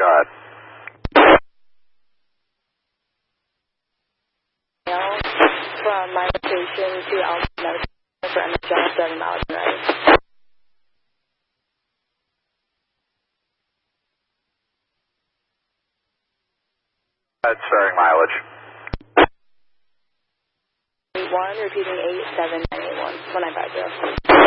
Go ahead. From my location to Alpha Medical for MHL 7 miles an hour. Starting mileage. 81, repeating 87981, 1950.